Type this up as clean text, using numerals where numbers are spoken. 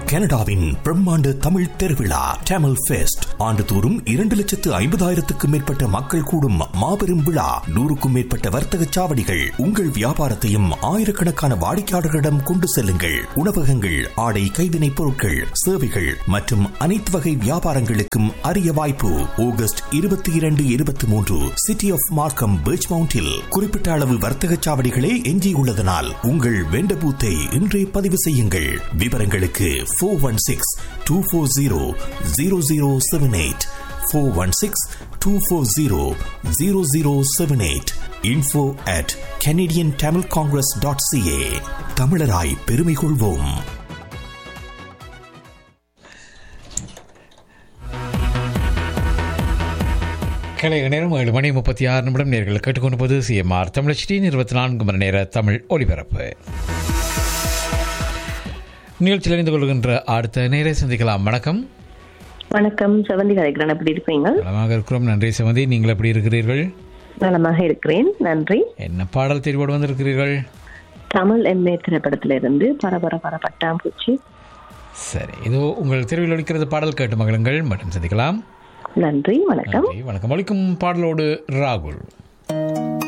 கனடாவின் பிரம்மாண்ட தமிழ் திருவிழா டேமல் ஃபெஸ்ட். ஆண்டுதோறும் 2,50,000க்கும் மேற்பட்ட மக்கள் கூடும் மாபெரும் விழா. 100க்கும் மேற்பட்ட வர்த்தக சாவடிகள். உங்கள் வியாபாரத்தையும் ஆயிரக்கணக்கான வாடிக்கையாளர்களிடம் கொண்டு செல்லுங்கள். உணவகங்கள், ஆடை, கைவினைப் பொருட்கள், சேவைகள் மற்றும் அனைத்து வகை வியாபாரங்களுக்கும் அரிய வாய்ப்பு. ஆகஸ்ட் 22, 23 சிட்டி ஆஃப் மார்க்கம் பீச் மவுண்டில் குறிப்பிட்ட அளவு வர்த்தக சாவடிகளே எஞ்சியுள்ளதனால் உங்கள் வெண்ட பூத்தை இன்றே பதிவு செய்யுங்கள். விவரங்களுக்கு 416-240-0078 416-240-0078 info@canadiantamilcongress.ca. தமிழராய் பெருமை கொள்வோம். கலைய நேரம் 7:36 நேர்கள் கேட்டுக்கொண்டு சிஎம்ஆர் தமிழ் 24 மணி நேர தமிழ் ஒலிபரப்பு நிகழ்ச்சியில் இணைந்து கொள்கின்ற அடுத்த நேரை சந்திக்கலாம். வணக்கம். வணக்கம், செவந்தி கலைக்கிறேன். எப்படி இருப்பீங்க? நலமாக இருக்கிறோம், நன்றி செவந்தி. நீங்கள் எப்படி இருக்கிறீர்கள்? நலமாக இருக்கிறேன், நன்றி. என்ன பாடல் தெரிவோடு வந்திருக்கிறீர்கள்? தமிழ் எம்ஏ திரைப்படத்திலிருந்து பரபர பட்டாம்பூச்சி. சரி, இதோ உங்கள் தெருவில் ஒலிக்கிறது. பாடல் கேட்டு மகிழுங்கள். மற்றும் சந்திக்கலாம். நன்றி, வணக்கம். வணக்கம். ஒலிக்கும் பாடலோடு ராகுல்.